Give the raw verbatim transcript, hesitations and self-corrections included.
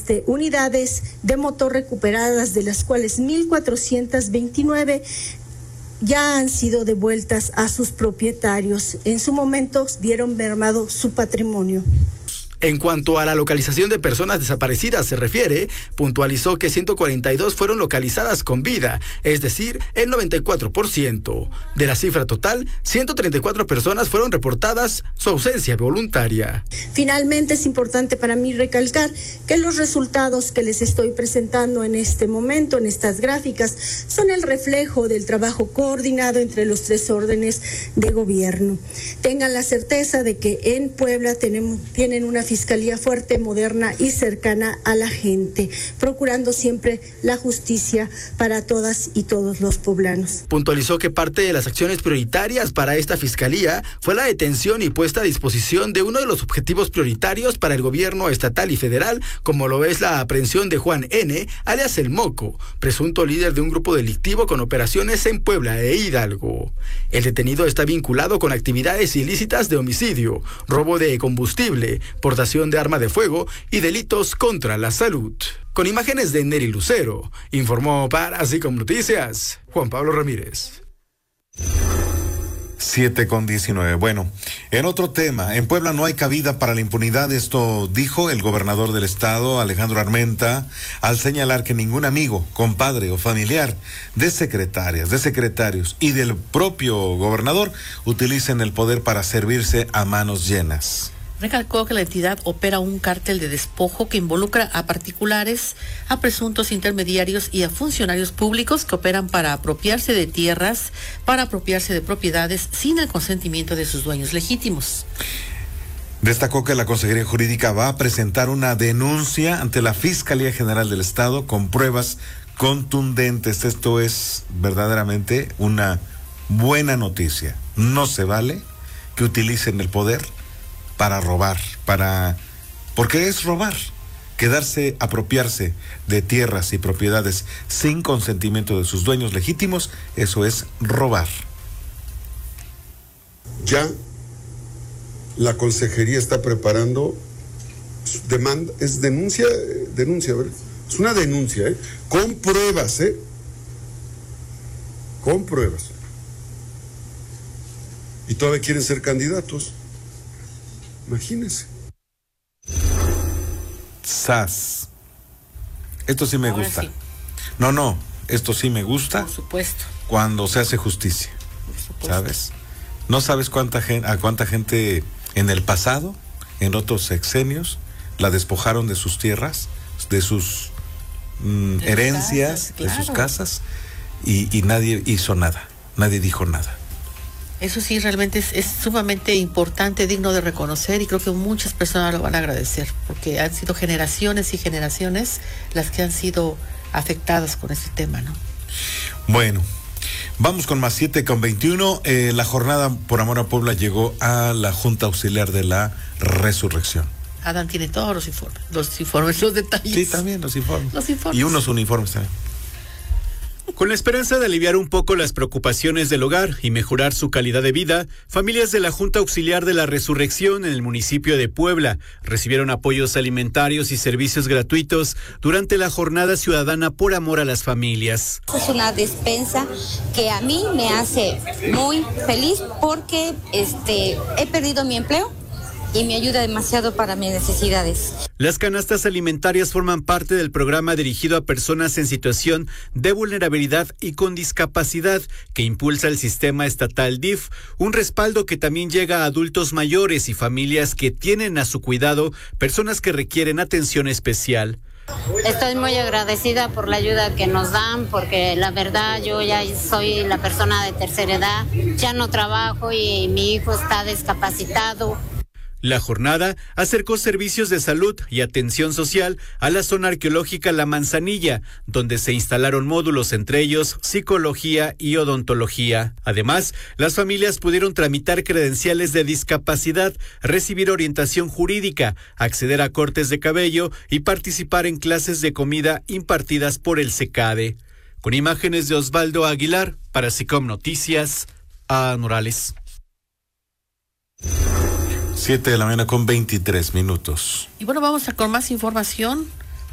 este, unidades de motor recuperadas, de las cuales mil cuatrocientas veintinueve ya han sido devueltas a sus propietarios. En su momento vieron mermado su patrimonio. En cuanto a la localización de personas desaparecidas se refiere, puntualizó que ciento cuarenta y dos fueron localizadas con vida, es decir, el noventa y cuatro por ciento. De la cifra total, ciento treinta y cuatro personas fueron reportadas su ausencia voluntaria. Finalmente, es importante para mí recalcar que los resultados que les estoy presentando en este momento, en estas gráficas, son el reflejo del trabajo coordinado entre los tres órdenes de gobierno. Tengan la certeza de que en Puebla tenemos, tienen una fiscalía fuerte, moderna y cercana a la gente, procurando siempre la justicia para todas y todos los poblanos. Puntualizó que parte de las acciones prioritarias para esta fiscalía fue la detención y puesta a disposición de uno de los objetivos prioritarios para el gobierno estatal y federal, como lo es la aprehensión de Juan N., alias El Moco, presunto líder de un grupo delictivo con operaciones en Puebla e Hidalgo. El detenido está vinculado con actividades ilícitas de homicidio, robo de combustible, portación de arma de fuego y delitos contra la salud. Con imágenes de Neri Lucero, informó para Asicom Noticias, Juan Pablo Ramírez. siete con diecinueve. Bueno, en otro tema, en Puebla no hay cabida para la impunidad. Esto dijo el gobernador del estado, Alejandro Armenta, al señalar que ningún amigo, compadre o familiar de secretarias, de secretarios y del propio gobernador utilicen el poder para servirse a manos llenas. Recalcó que la entidad opera un cártel de despojo que involucra a particulares, a presuntos intermediarios y a funcionarios públicos que operan para apropiarse de tierras, para apropiarse de propiedades sin el consentimiento de sus dueños legítimos. Destacó que la Consejería Jurídica va a presentar una denuncia ante la Fiscalía General del Estado con pruebas contundentes. Esto es verdaderamente una buena noticia. No se vale que utilicen el poder para robar, para... porque es robar, quedarse, apropiarse de tierras y propiedades sin consentimiento de sus dueños legítimos, eso es robar. Ya la consejería está preparando demanda, es denuncia, denuncia, a ver, es una denuncia, ¿eh? Con pruebas, ¿eh? Con pruebas. Y todavía quieren ser candidatos. Imagínense. Sas. Esto sí me Ahora gusta. Sí. No, no, esto sí me gusta. Por supuesto. Cuando se hace justicia. Por supuesto. ¿Sabes? No sabes cuánta gente, a cuánta gente en el pasado, en otros sexenios, la despojaron de sus tierras, de sus mm, de herencias, casas, claro. de sus casas, y, y nadie hizo nada, nadie dijo nada. Eso sí, realmente es, es sumamente importante, digno de reconocer, y creo que muchas personas lo van a agradecer, porque han sido generaciones y generaciones las que han sido afectadas con este tema, ¿no? Bueno, vamos con más siete con veintiuno. Eh, la jornada por amor a Puebla llegó a la Junta Auxiliar de la Resurrección. Adán tiene todos los informes, los informes, los detalles. Sí, también los informes. Los informes. Y unos uniformes también. Con la esperanza de aliviar un poco las preocupaciones del hogar y mejorar su calidad de vida, familias de la Junta Auxiliar de la Resurrección en el municipio de Puebla recibieron apoyos alimentarios y servicios gratuitos durante la Jornada Ciudadana por Amor a las Familias. Es una despensa que a mí me hace muy feliz porque este, he perdido mi empleo y me ayuda demasiado para mis necesidades. Las canastas alimentarias forman parte del programa dirigido a personas en situación de vulnerabilidad y con discapacidad que impulsa el sistema estatal D I F, un respaldo que también llega a adultos mayores y familias que tienen a su cuidado personas que requieren atención especial. Estoy muy agradecida por la ayuda que nos dan, porque la verdad yo ya soy la persona de tercera edad, ya no trabajo y mi hijo está discapacitado. La jornada acercó servicios de salud y atención social a la zona arqueológica La Manzanilla, donde se instalaron módulos, entre ellos psicología y odontología. Además, las familias pudieron tramitar credenciales de discapacidad, recibir orientación jurídica, acceder a cortes de cabello y participar en clases de comida impartidas por el SECADE. Con imágenes de Osvaldo Aguilar, para Asicom Noticias, a Morales. siete de la mañana con veintitrés minutos. Y bueno, vamos a con más información.